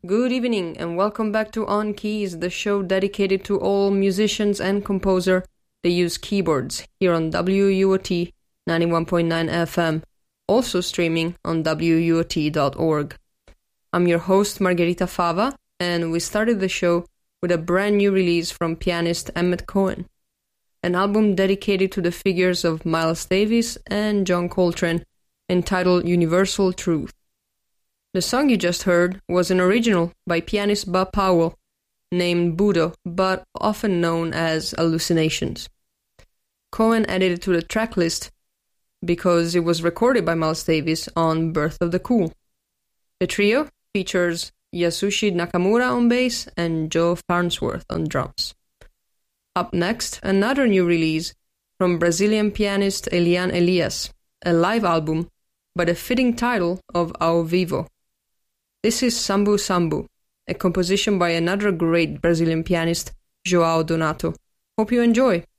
Good evening and welcome back to On Keys, the show dedicated to all musicians and composers that use keyboards here on WUOT 91.9 FM, also streaming on WUOT.org. I'm your host Margherita Fava, and we started the show with a brand new release from pianist Emmett Cohen, an album dedicated to the figures of Miles Davis and John Coltrane, entitled Universal Truth. The song you just heard was an original by pianist Bud Powell, named Budo, but often known as Hallucinations. Cohen added it to the tracklist because it was recorded by Miles Davis on Birth of the Cool. The trio features Yasushi Nakamura on bass and Joe Farnsworth on drums. Up next, another new release from Brazilian pianist Eliane Elias, a live album by the fitting title of Ao Vivo. This is Sambu Sambu, a composition by another great Brazilian pianist, João Donato. Hope you enjoy.